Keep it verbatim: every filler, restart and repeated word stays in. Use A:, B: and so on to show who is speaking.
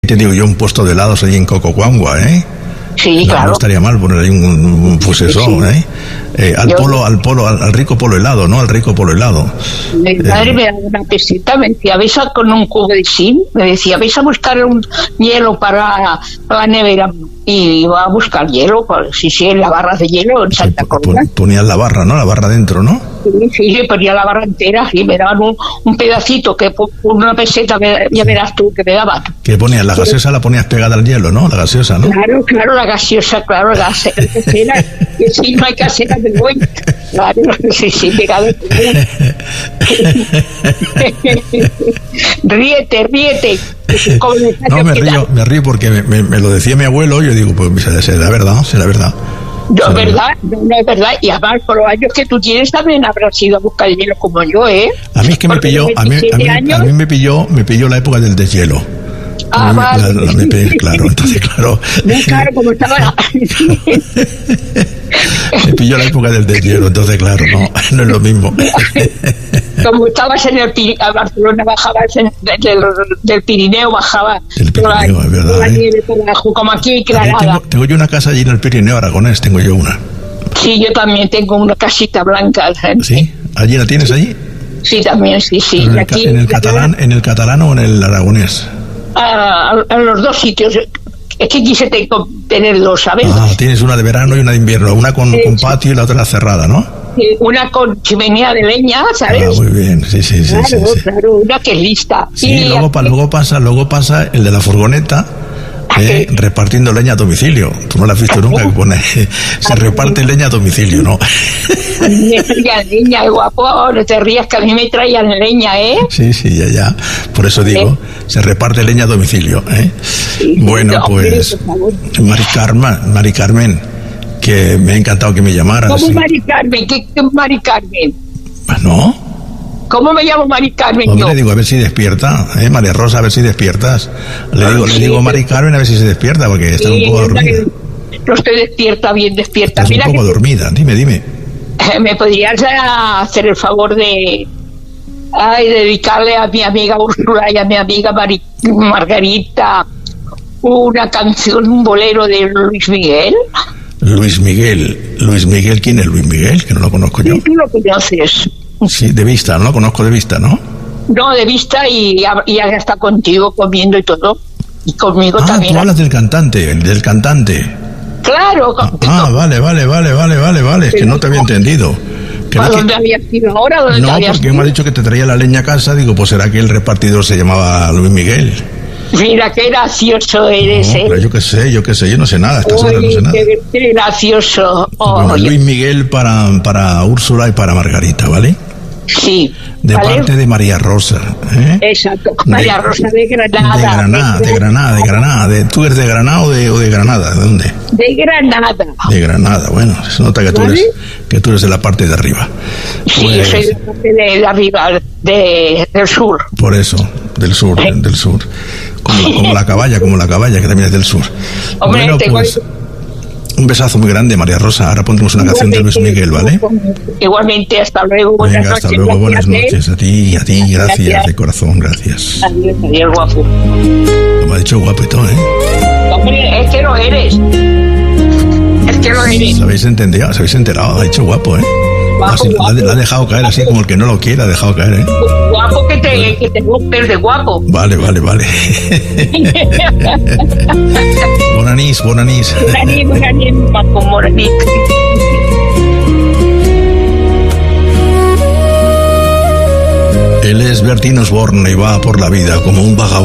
A: Te digo yo, un puesto de helados ahí en Cococuangua, ¿eh?
B: Sí,
A: no,
B: claro.
A: No estaría mal poner ahí un, un pues eso, sí, sí. ¿eh? Eh, al yo, polo, al polo, al, al rico polo helado, ¿no? Al rico polo helado.
B: Mi madre eh, me daba una peseta, me decía, ¿vais a, con un cubo de sim? Me decía, ¿vais a buscar un hielo para, para la nevera? Y iba a buscar hielo, pues, sí, sí, en la barra de hielo en Santa Coloma.
A: Ponías la barra, ¿no? La barra dentro, ¿no?
B: Sí, sí, le ponía la barra entera y me daban un, un pedacito que por una peseta, me, ya verás tú, que me daban.
A: ¿Qué ponías? La gaseosa la ponías pegada al hielo, ¿no? La gaseosa, ¿no?
B: Claro, claro, la gaseosa, claro, la gaseosa. Y si no hay casera, me voy. Claro, sí, sí, pegado. Ríete, ríete.
A: No, me río, me río porque me, me, me lo decía mi abuelo y yo digo, pues será verdad, será verdad.
B: No es verdad, no, no es verdad. Y además, por los años que tú tienes, también habrás ido a buscar hielo como yo, ¿eh?
A: A mí es que me pilló, a mí, a, mí, a mí me pilló, me pilló la época del deshielo.
B: Ah, vale.
A: La, la, me pegué, claro, entonces, claro.
B: Muy claro, como estaba.
A: Me pilló la época del deshielo, entonces, claro, no, no es lo mismo.
B: Como estabas en el Pirineo, a Barcelona bajabas en, del, del Pirineo, bajaba
A: el Pirineo,
B: la,
A: es verdad,
B: la
A: ¿eh?
B: nieve por abajo, como aquí en Granada.
A: Tengo, tengo yo una casa allí en el Pirineo aragonés, tengo yo una.
B: Sí, yo también tengo una casita blanca. ¿eh?
A: ¿Sí? ¿Allí la tienes allí?
B: Sí, también, sí, sí.
A: ¿En el,
B: aquí,
A: en el catalán, en el catalán o en el aragonés?
B: A, a los dos sitios. Es que quise tener dos, ¿sabes?
A: Ah, tienes una de verano y una de invierno, una con, con patio y la otra cerrada, ¿no?
B: Una con chimenea de leña, ¿sabes?
A: Ah, muy bien, sí, sí, sí.
B: Claro,
A: sí, sí.
B: claro, una que es lista.
A: Sí, y luego, pa, luego, pasa, luego pasa el de la furgoneta, eh, repartiendo leña a domicilio. Tú no la has visto nunca, que pone, se reparte leña a domicilio, ¿no?
B: A mí me traían leña, guapo, no te rías, que a mí me traían leña, ¿eh?
A: Sí, sí, ya, ya. Por eso digo, ¿eh? Se reparte leña a domicilio, ¿eh? Sí, bueno, no, pues, Mari Carmen, Mari Carmen, que me ha encantado que me llamaras.
B: ¿Cómo Mari Carmen? ¿Qué, qué Mari Carmen?
A: ¿No?
B: ¿Cómo me llamo Mari Carmen?
A: Hombre,
B: yo?
A: le digo, a ver si despierta, ¿eh? María Rosa, a ver si despiertas. Le digo, sí, le digo Mari Carmen, a ver si se despierta, porque está sí, un poco dormida.
B: No estoy despierta, bien despierta.
A: Estás
B: Mira
A: un poco
B: que,
A: dormida, dime, dime.
B: ¿Me podrías hacer el favor de ay, dedicarle a mi amiga Úrsula y a mi amiga Mari, Margarita una canción, un bolero de Luis Miguel?
A: Luis Miguel, Luis Miguel, ¿quién es Luis Miguel? Que no lo conozco yo.
B: Sí, tú lo conoces.
A: Sí, de vista, no lo conozco de vista, ¿no?
B: No, de vista y, y ya está contigo comiendo y todo. Y conmigo
A: ah,
B: también.
A: Tú hablas del cantante, del cantante.
B: Claro.
A: Ah, ah, vale, vale, vale, vale, vale, vale. Es que no te había entendido.
B: ¿A dónde que... habías ido ahora? ¿Dónde
A: no,
B: habías
A: porque
B: ido?
A: me ha dicho que te traía la leña a casa. Digo, pues será que el repartidor se llamaba Luis Miguel.
B: Mira, qué gracioso eres,
A: no,
B: ¿eh?
A: Pero yo qué sé, yo qué sé, yo no sé nada. Estas horas no sé nada.
B: Qué, qué gracioso. Oh,
A: bueno, Luis Miguel para, para Úrsula y para Margarita, ¿vale?
B: Sí.
A: De
B: ¿vale?
A: parte de María Rosa, ¿eh?
B: Exacto, María de, Rosa de Granada.
A: De Granada, de Granada, de Granada. De, ¿Tú eres de Granada o de, o de Granada? ¿De dónde?
B: De Granada.
A: De Granada, bueno, se nota que tú, ¿vale? eres, que tú eres de la parte de arriba.
B: Sí, pues, yo soy de la parte de, de arriba, de, del sur.
A: Por eso, del sur, ¿eh? del sur. Como la, como la caballa, como la caballa, que también es del sur.
B: Hombre,
A: bueno, pues... Voy... Un besazo muy grande, María Rosa. Ahora pondremos una canción de Luis Miguel, ¿vale?
B: Igualmente, hasta luego. Buenas
A: Venga,
B: noches.
A: hasta luego, buenas
B: gracias,
A: noches. A ti, a ti, gracias, gracias. De corazón, gracias.
B: Adiós, adiós, guapo.
A: Me ha dicho guapo y todo, ¿eh?
B: Hombre, es que lo eres. Es que lo eres.
A: ¿Se habéis entendido? ¿Se habéis enterado? Ha dicho guapo, ¿eh?
B: Guapo,
A: así,
B: guapo.
A: La, la ha dejado caer así como el que no lo quiere, ha dejado caer, ¿eh?
B: Guapo que te, que te gustes de guapo.
A: Vale, vale, vale. Bonanís, bonanís.
B: Bonanís, bonanís, guapo, bonanís.
A: Él es Bertín Osborne y va por la vida como un vagabundo.